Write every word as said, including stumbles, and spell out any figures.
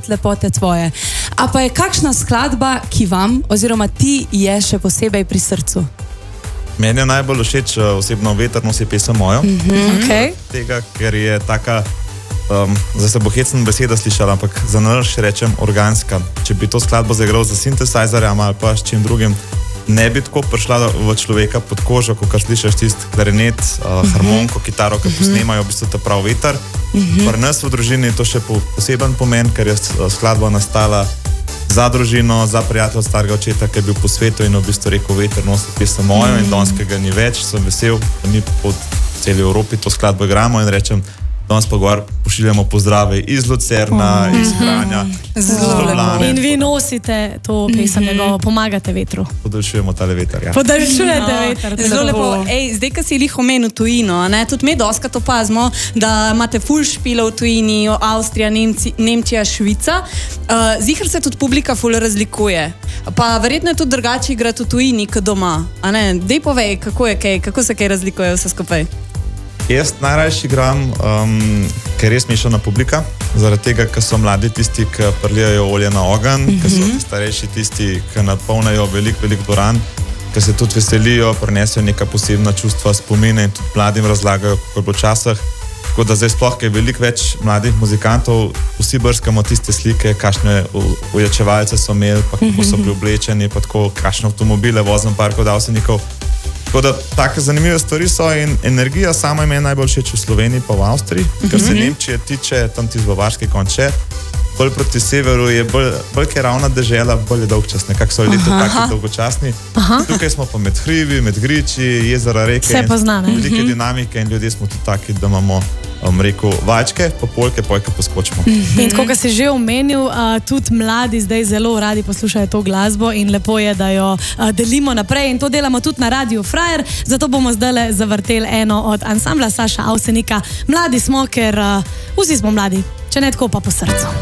lepote tvoje. A pa je kakšna skladba, ki vam oziroma ti je še posebej pri srcu? Meni je najbolj všeč osebno Veter nosi pesem mojo. Mm-hmm. Okay. Tega, ker je taka, um, zdaj se bo hecna beseda slišala, ampak za nas rečem organska. Če bi to skladbo zaigral za sintesajzerjem ali pa s čim drugim, ne bi tako prišla v človeka pod kožo, ko kar slišaš tisti klarinet, uh, harmoniko, kitaro, ki posnemajo v bistvu ta prav veter. Mm-hmm. Pri nas v družini je to še poseben pomen, ker je skladba nastala za družino, za prijatelj starega očeta, ki je bil po svetu in v bistvu rekel, Veter nosi pesem mojo in danes, ki ga ni več, sem vesel, da mi po celi Evropi to skladbo igramo in rečem, danes pa gor pošiljamo pozdrave iz Lucerna, iz Kranja, iz Ljubljane. In vi nosite to pesem njegovo, pomagate vetru. Podaljšujemo tale veter, ja. Podaljšujete veter. Zelo lepo. Ej, zdaj, ko si jih omenil tujino, ne, tudi mi doskrat opazimo, da imate ful špile v tujini, Avstrija, Nemci, Nemčija, Švica. Uh, Ziher se tudi publika ful razlikuje. Pa verjetno je tudi drugače igrati v tujini, kot doma. A ne? Dej povej, kako je kaj, kako se kaj razlikuje vse skupaj. Jaz najrajši igram, um, ker je res mešana publika, zaradi tega, ker so mladi tisti, ki prlijajo olje na ogenj, mm-hmm. ker so starejši tisti, ki napolnajo velik, velik dvoran, ker se tudi veselijo, prinesejo neka posebna čustva, spomine in tudi mladim razlagajo, kako je bilo včasih. Tako da zdaj sploh, ker je veliko več mladih muzikantov, vsi brskamo tiste slike, kakšne ojačevalce so imeli, pa kako so bili oblečeni, pa tako, kakšne avtomobile vozim parkov davsenikov. Tako da, take zanimive stvari so in energija sama ime je najbolj všeč v Sloveniji pa v Avstriji, mm-hmm. ker se Nemčije tiče, tam tisti bavarski konče, bolj proti severu je bolj, bolj je ravna dežela, bolj je dolgčas, nekako so ljudje taki dolgočasni. Aha. Tukaj smo pa med hribi, med griči, jezera, reke, vse poznane. Velike mm-hmm. dinamike in ljudje smo tudi taki, da imamo um, rekel, vačke, pa polke, pojke poskočimo. Mm-hmm. In tako, kot si že omenil, uh, tudi mladi zdaj zelo radi poslušajo to glasbo in lepo je, da jo uh, delimo naprej in to delamo tudi na Radiu Frajer, zato bomo zdaj zavrteli eno od ansambla Saša Avsenika. Mladi smo, ker uh, vsi smo mladi, če ne tako pa po srcu.